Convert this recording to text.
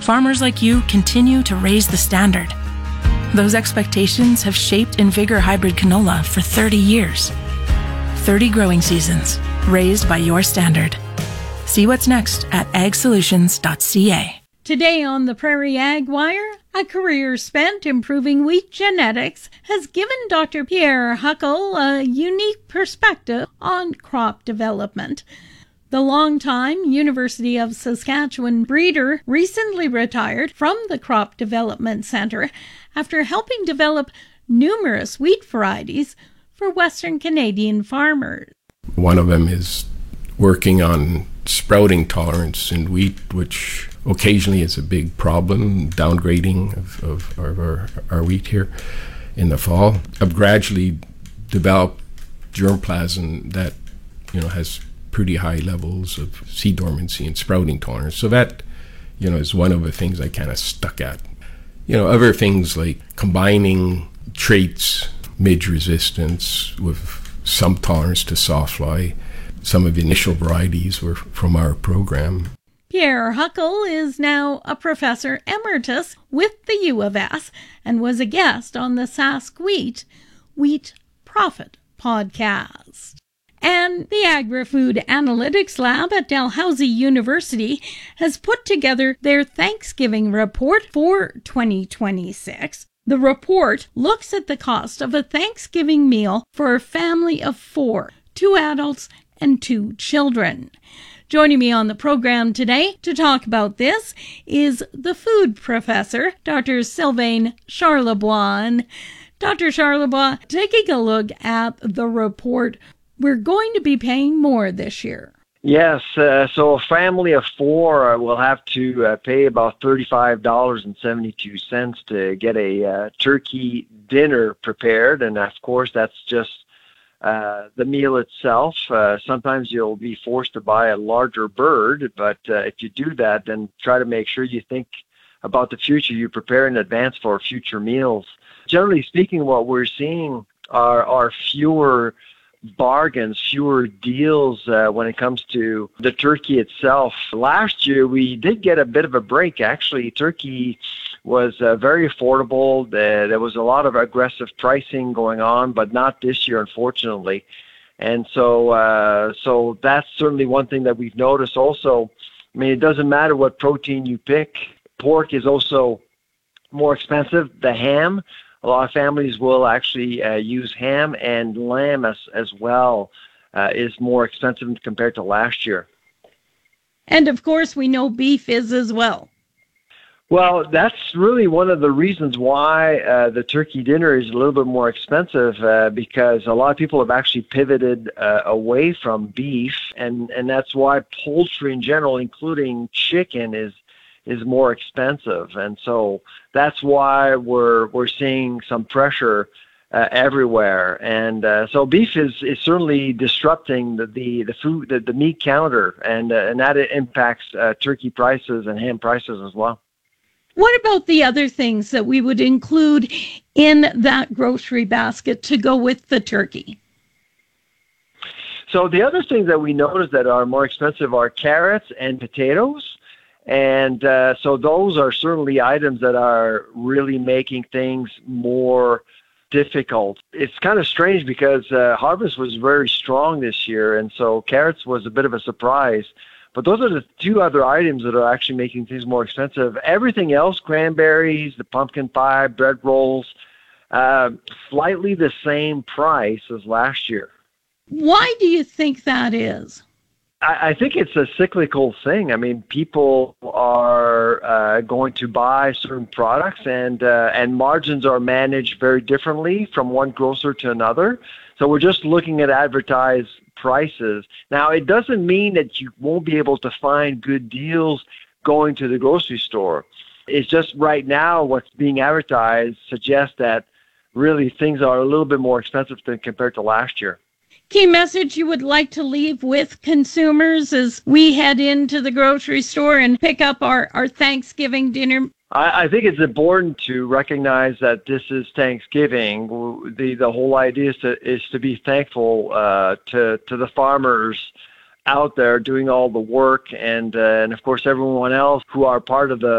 farmers like you continue to raise the standard. Those expectations have shaped Invigor hybrid canola for 30 years. 30 growing seasons, raised by your standard. See what's next at agsolutions.ca. Today on the Prairie Ag Wire, a career spent improving wheat genetics has given Dr. Pierre Huckel a unique perspective on crop development. The longtime University of Saskatchewan breeder recently retired from the Crop Development Centre after helping develop numerous wheat varieties for Western Canadian farmers. One of them is working on sprouting tolerance in wheat, which occasionally is a big problem, downgrading of our wheat here in the fall. I've gradually developed germplasm that has pretty high levels of seed dormancy and sprouting tolerance. So that is one of the things I kind of stuck at. Other things like combining traits, midge resistance with some tolerance to sawfly. Some of the initial varieties were from our program. Pierre Huckel is now a professor emeritus with the U of S and was a guest on the Sask Wheat Profit podcast. And the Agri-Food Analytics Lab at Dalhousie University has put together their Thanksgiving report for 2026. The report looks at the cost of a Thanksgiving meal for a family of 4, 2 adults and 2 children. Joining me on the program today to talk about this is the food professor, Dr. Sylvain Charlebois. Dr. Charlebois, taking a look at the report, we're going to be paying more this year. Yes, so a family of 4 will have to pay about $35.72 to get a turkey dinner prepared, and of course that's just the meal itself. Sometimes you'll be forced to buy a larger bird, but if you do that, then try to make sure you think about the future. You prepare in advance for future meals. Generally speaking, what we're seeing are fewer bargains, fewer deals when it comes to the turkey itself. Last year, we did get a bit of a break. Actually, turkey was very affordable. There was a lot of aggressive pricing going on, but not this year, unfortunately. And so that's certainly one thing that we've noticed also. I mean, it doesn't matter what protein you pick. Pork is also more expensive. The ham, a lot of families will actually use ham, and lamb as well is more expensive compared to last year. And of course, we know beef is as well. Well, that's really one of the reasons why the turkey dinner is a little bit more expensive because a lot of people have actually pivoted away from beef, and that's why poultry in general, including chicken, is more expensive. And so that's why we're seeing some pressure everywhere. And so beef is certainly disrupting the meat counter, and that impacts turkey prices and ham prices as well. What about the other things that we would include in that grocery basket to go with the turkey? So the other things that we notice that are more expensive are carrots and potatoes. And so those are certainly items that are really making things more difficult. It's kind of strange because harvest was very strong this year, and so carrots was a bit of a surprise. But those are the 2 other items that are actually making things more expensive. Everything else, cranberries, the pumpkin pie, bread rolls, slightly the same price as last year. Why do you think that is? I think it's a cyclical thing. I mean, people are going to buy certain products, and margins are managed very differently from one grocer to another. So we're just looking at advertised prices. Now, it doesn't mean that you won't be able to find good deals going to the grocery store. It's just right now what's being advertised suggests that really things are a little bit more expensive than compared to last year. Key message you would like to leave with consumers as we head into the grocery store and pick up our Thanksgiving dinner? I think it's important to recognize that this is Thanksgiving. The whole idea is to be thankful to the farmers out there doing all the work, and of course everyone else who are part of the